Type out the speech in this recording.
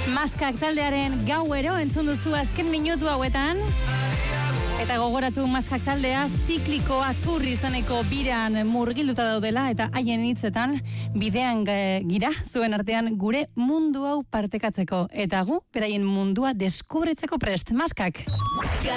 Maskak taldearen Gauero entzun duzu azken minutu hauetan. Eta gogoratu Maskak taldea ziklikoa turri izaneko biran murgilduta daudela eta haien hitzetan bidean gira zuen artean gure mundu hau partekatzeko. Eta gu, beraien mundua deskubritzeko prest. Maskak!